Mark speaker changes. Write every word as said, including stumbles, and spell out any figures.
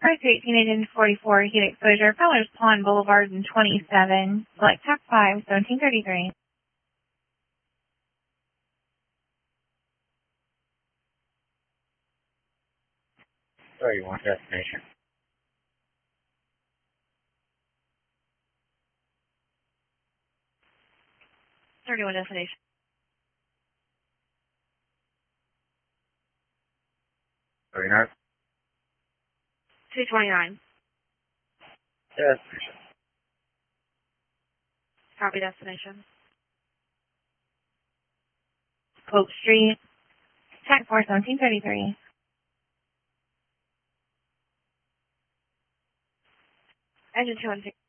Speaker 1: eighteen eighteen forty-four, heat exposure, Fowler's Pond Boulevard in twenty-seven, select T A C five, seventeen thirty-three.
Speaker 2: Sorry, you want destination?
Speaker 1: thirty-one destination.
Speaker 2: thirty-nine?
Speaker 1: two twenty-nine.
Speaker 2: Destination.
Speaker 1: Copy destination. Pope Street, T A C four, seventeen thirty-three. Engine two one two.